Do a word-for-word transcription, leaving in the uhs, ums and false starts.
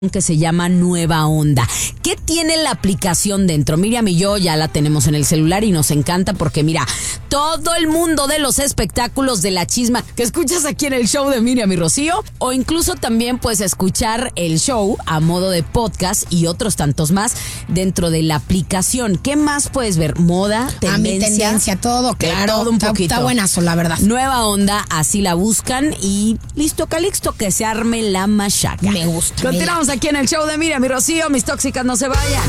que se llama Nueva Onda. ¿Qué tiene la aplicación dentro? Miriam y yo ya la tenemos en el celular y nos encanta porque mira, todo el mundo de los espectáculos de la chisma que escuchas aquí en el show de Miriam y Rocío, o incluso también puedes escuchar el show a modo de podcast y otros tantos más dentro de la aplicación. ¿Qué más puedes ver? Moda, tendencia. A mi tendencia, todo, claro. Todo un está, poquito. Está buenazo, la verdad. Nueva Onda, así la buscan y listo, Calixto, que se arme la machaca. Me gusta. Continuamos aquí en el show de Miriam y Rocío. Mis tóxicas, no se vayan.